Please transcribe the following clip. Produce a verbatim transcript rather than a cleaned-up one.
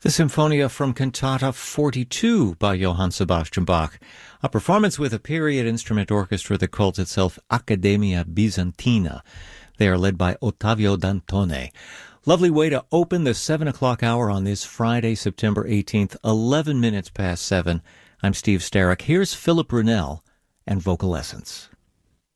The Symphonia from Cantata forty-two by Johann Sebastian Bach, a performance with a period instrument orchestra that calls itself Accademia Bizantina. They are led by Ottavio Dantone. Lovely way to open the seven o'clock hour on this Friday, September eighteenth, eleven minutes past seven. I'm Steve Starrick. Here's Philip Brunel and Vocal Essence.